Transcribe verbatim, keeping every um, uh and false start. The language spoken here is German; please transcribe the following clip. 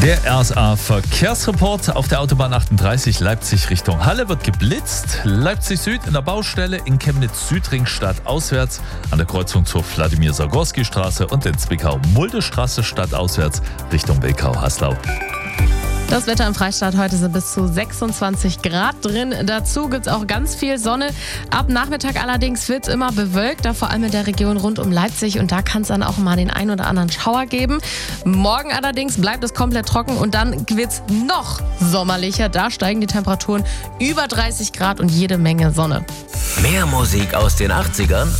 Der R S A-Verkehrsreport auf der Autobahn achtunddreißig Leipzig Richtung Halle wird geblitzt. Leipzig Süd in der Baustelle, in Chemnitz-Südring stadtauswärts, an der Kreuzung zur Wladimir-Sagorski-Straße und in Zwickau-Mulde-Straße stadtauswärts Richtung Wilkau-Haslau. Das Wetter im Freistaat heute sind bis zu sechsundzwanzig Grad drin. Dazu gibt es auch ganz viel Sonne. Ab Nachmittag allerdings wird es immer bewölkt, da vor allem in der Region rund um Leipzig. Und da kann es dann auch mal den einen oder anderen Schauer geben. Morgen allerdings bleibt es komplett trocken und dann wird es noch sommerlicher. Da steigen die Temperaturen über dreißig Grad und jede Menge Sonne. Mehr Musik aus den achtzigern